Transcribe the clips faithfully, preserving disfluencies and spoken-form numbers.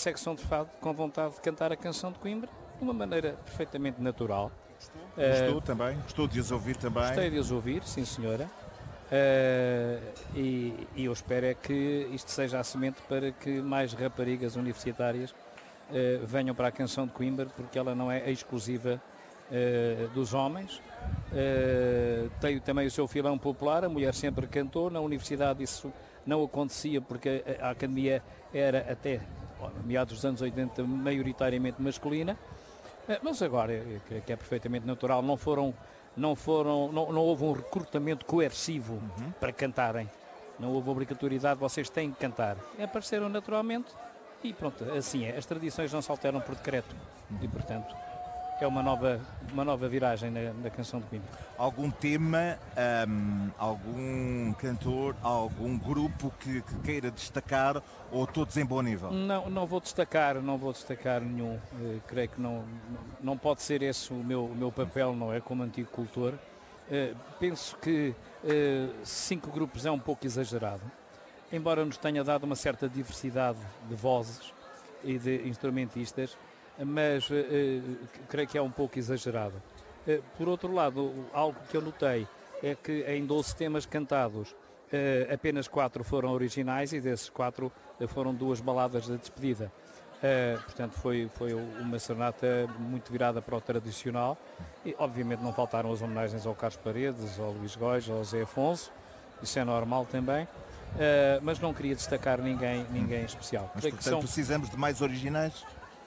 secção de fado com vontade de cantar a canção de Coimbra de uma maneira perfeitamente natural. Gostou uh, também? Gostou de os ouvir também? Gostei de os ouvir, sim senhora. Uh, e, e eu espero é que isto seja a semente para que mais raparigas universitárias uh, venham para a canção de Coimbra, porque ela não é exclusiva uh, dos homens. Uh, tem também o seu filão popular, a mulher sempre cantou. Na universidade isso não acontecia porque a, a academia era até meados dos anos oitenta maioritariamente masculina. Mas agora, que é perfeitamente natural, não foram, não foram, não, não houve um recrutamento coercivo uhum. para cantarem. Não houve obrigatoriedade, vocês têm que cantar. Apareceram naturalmente e pronto, assim é. As tradições não se alteram por decreto e, portanto, é uma nova, uma nova viragem na, na canção de Coimbra. Algum tema, um, algum cantor, algum grupo que, que queira destacar ou todos em bom nível? Não, não vou destacar, não vou destacar nenhum. Uh, creio que não, não pode ser esse o meu, o meu papel, não é? Como antigo cultor. Uh, penso que uh, cinco grupos é um pouco exagerado, embora nos tenha dado uma certa diversidade de vozes e de instrumentistas, mas uh, uh, creio que é um pouco exagerado. Uh, por outro lado, algo que eu notei é que em doze temas cantados, uh, apenas quatro foram originais e desses quatro uh, foram duas baladas de despedida. Uh, portanto, foi, foi uma serenata muito virada para o tradicional e, obviamente, não faltaram as homenagens ao Carlos Paredes, ao Luís Góis, ao Zé Afonso, isso é normal também, uh, mas não queria destacar ninguém, ninguém especial. Mas, portanto, que são... precisamos de mais originais?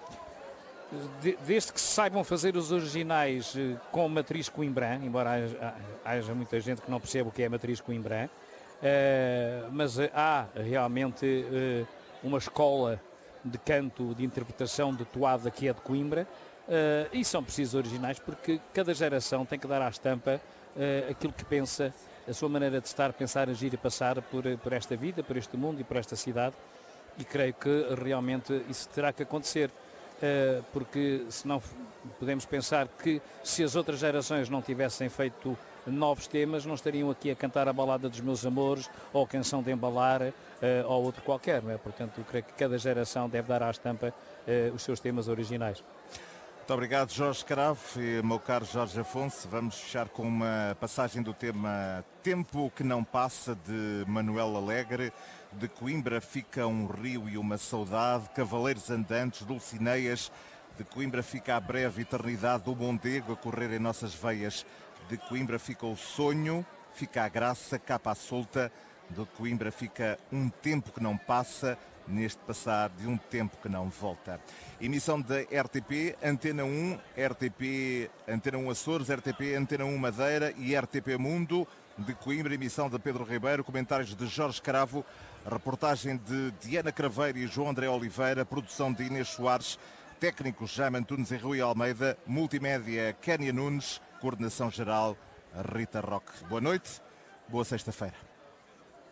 Desde que se saibam fazer os originais com matriz Coimbrã, embora haja, haja muita gente que não percebe o que é matriz Coimbrã, uh, mas há realmente uh, uma escola de canto, de interpretação de toada que é de Coimbra, uh, e são precisos originais porque cada geração tem que dar à estampa uh, aquilo que pensa, a sua maneira de estar, pensar, agir e passar por, por esta vida, por este mundo e por esta cidade, e creio que realmente isso terá que acontecer. Uh, porque senão podemos pensar que se as outras gerações não tivessem feito novos temas, não estariam aqui a cantar a balada dos meus amores ou a canção de embalar uh, ou outro qualquer, não é? Portanto, eu creio que cada geração deve dar à estampa uh, os seus temas originais. Muito obrigado, Jorge Cravo e meu caro Jorge Afonso. Vamos fechar com uma passagem do tema Tempo que não passa, de Manuel Alegre. De Coimbra fica um rio e uma saudade, cavaleiros andantes, dulcineias. De Coimbra fica a breve eternidade do Mondego a correr em nossas veias. De Coimbra fica o sonho, fica a graça, capa à solta. De Coimbra fica um tempo que não passa, neste passar de um tempo que não volta. Emissão da R T P, Antena um, R T P Antena um Açores, R T P Antena um Madeira e R T P Mundo. De Coimbra, emissão de Pedro Ribeiro, comentários de Jorge Cravo, reportagem de Diana Craveiro e João André Oliveira, produção de Inês Soares, técnicos Jaime Antunes e Rui Almeida, multimédia Kénia Nunes, coordenação geral Rita Roque. Boa noite, boa sexta-feira.